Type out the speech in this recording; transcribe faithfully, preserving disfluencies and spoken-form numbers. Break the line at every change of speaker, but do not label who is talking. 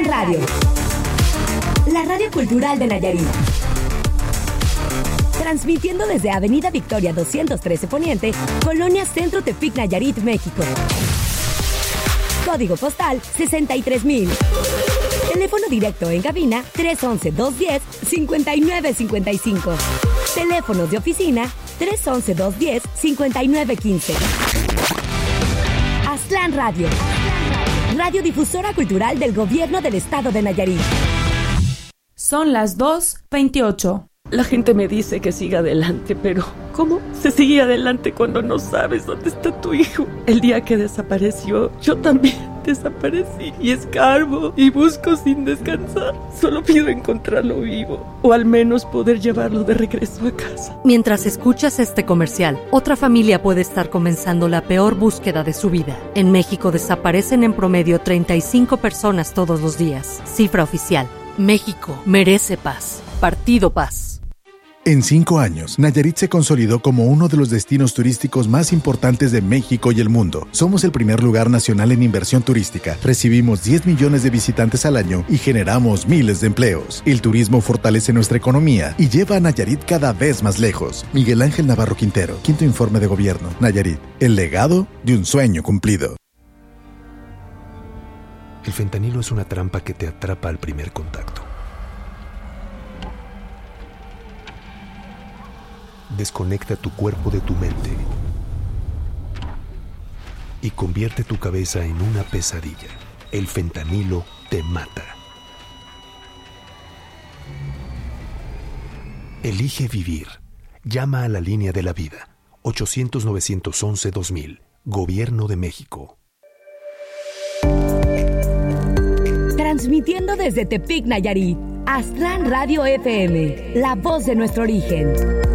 Radio, la radio cultural de Nayarit. Transmitiendo desde Avenida Victoria doscientos trece Poniente, Colonia Centro Tepic, Nayarit, México. Código postal sesenta y tres mil. Teléfono directo en cabina tres once, dos diez, cincuenta y nueve cincuenta y cinco. Teléfonos de oficina tres once, dos diez, cincuenta y nueve quince. Aztlán Radio, radiodifusora cultural del Gobierno del Estado de Nayarit.
Son las dos veintiocho.
La gente me dice que siga adelante, pero ¿cómo se sigue adelante cuando no sabes dónde está tu hijo? El día que desapareció, yo también desaparecí y escarbo y busco sin descansar. Solo pido encontrarlo vivo o al menos poder llevarlo de regreso a casa.
Mientras escuchas este comercial, otra familia puede estar comenzando la peor búsqueda de su vida. En México desaparecen en promedio treinta y cinco personas todos los días. Cifra oficial. México merece paz. Partido Paz.
En cinco años, Nayarit se consolidó como uno de los destinos turísticos más importantes de México y el mundo. Somos el primer lugar nacional en inversión turística. Recibimos diez millones de visitantes al año y generamos miles de empleos. El turismo fortalece nuestra economía y lleva a Nayarit cada vez más lejos. Miguel Ángel Navarro Quintero, Quinto Informe de Gobierno. Nayarit, el legado de un sueño cumplido.
El fentanilo es una trampa que te atrapa al primer contacto. Desconecta tu cuerpo de tu mente y convierte tu cabeza en una pesadilla. El fentanilo te mata. Elige vivir. Llama a la línea de la vida. ochocientos, novecientos once, dos mil. Gobierno de México.
Transmitiendo desde Tepic, Nayarit. Aztlán Radio F M, la voz de nuestro origen.